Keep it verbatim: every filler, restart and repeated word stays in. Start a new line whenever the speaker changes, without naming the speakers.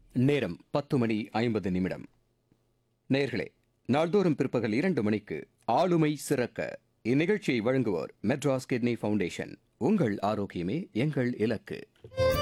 நேரம் பத்து மணி ஐம்பது நிமிடம். நேர்களே, நாள்தோறும் பிற்பகல் இரண்டு மணிக்கு ஆளுமை சிறக்க இந்நிகழ்ச்சியை வழங்குவோர் மெட்ராஸ் கிட்னி ஃபவுண்டேஷன். உங்கள் ஆரோக்கியமே எங்கள் இலக்கு.